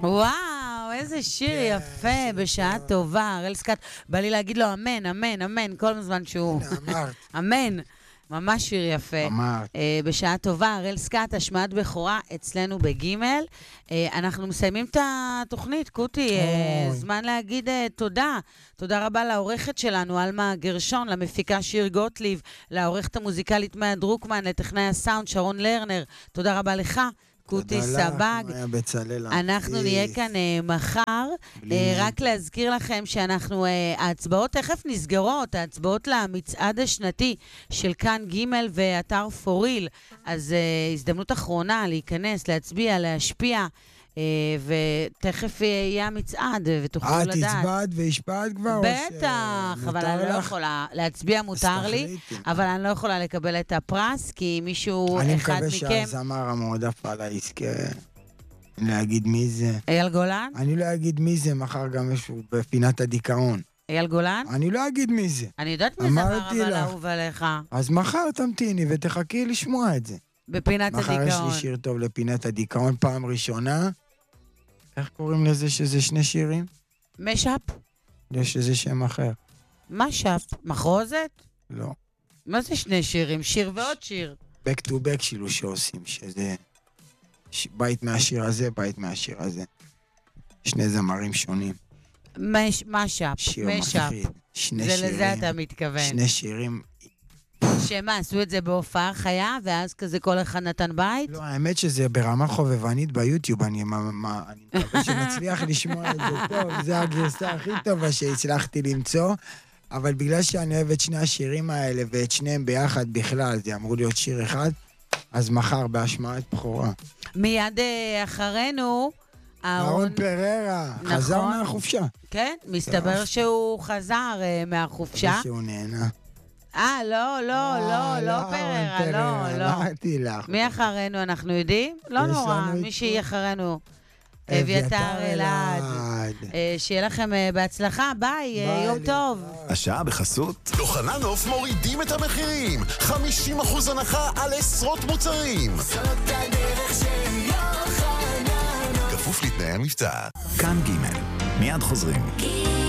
וואו, איזה שיר יפה, בשעה טובה. הראל סקאט, בא לי להגיד לו אמן, אמן, אמן, כל הזמן שהוא... אמן. ממש שיר יפה. בשעה טובה, הראל סקאט, השמעת בכורה אצלנו בגימל. אנחנו מסיימים את התוכנית, קוטי. זמן להגיד תודה. תודה רבה לעורכת שלנו, אלמה גרשון, למפיקה שיר גוטליב, לעורכת המוזיקלית מאיה דרוקמן, לטכנאי הסאונד שרון לרנר. תודה רבה לך. קוטי סבג. אנחנו נהיה כאן מחר. רק להזכיר לכם שאנחנו, ההצבעות תכף נסגרות, ההצבעות למצעד השנתי של כאן ג' ואתר פוריל. אז הזדמנות אחרונה להיכנס, להצביע, להשפיע, ותכף יהיה המצעד ותוכלו לדעת. תצבעת והשפעת כבר? בטח, אבל אני לא יכולה, להצביע מותר לי, אבל אני לא יכולה לקבל את הפרס, כי מישהו אחד מכם... אני מקווה שהזמר המועדף עליי יזכה להגיד מי זה. אייל גולן? אני לא אגיד מי זה, מחר גם משהו בפינת הדיכאון. אייל גולן? אני לא אגיד מי זה. אני יודעת מי זמר אבל אהוב עליך. אז מחר תמתיני ותחכי לשמוע את זה. בפינת הדיכאון. מחר יש לי שיר טוב לפינת הדיכאון, פעם ראשונה. איך קוראים לזה שזה שני שירים? משאפ? יש איזה שם אחר. משאפ? מחרוזת? לא. מה זה שני שירים? שיר ועוד שיר. back to back שילו שעושים, שזה בית מהשיר הזה, בית מהשיר הזה. שני זמרים שונים. משאפ. שיר מפחיד. שני שירים. זה לזה אתה מתכוון. שני שירים. שמה, עשו את זה בהופעה חיה, ואז כזה כל אחד נתן בית? לא, האמת שזה ברמה חובבנית ביוטיוב, אני מקווה שנצליח לשמוע את זה טוב, זה הגרסה הכי טובה שהצלחתי למצוא, אבל בגלל שאני אוהב את שני השירים האלה, ואת שניהם ביחד בכלל, זה אמור להיות שיר אחד, אז מחר בהשמעת בכורה. מיד אחרינו, אהרון פררה, חזר מהחופשה. כן, מסתבר שהוא חזר מהחופשה. שהוא נהנה. לא פררה, לא. אמרתי לך. מי אחרינו אנחנו יודעים? לא נורא, מי שיהיה אחרינו. אביתר אלעד. שיהיה לכם בהצלחה, ביי, יום טוב. השעה בחסות יוחננוף מורידים את המחירים, 50% הנחה על עשרות מוצרים. זאת הדרך של יוחננוף, כפוף לתנאי המבצע. כאן ג' מיד חוזרים.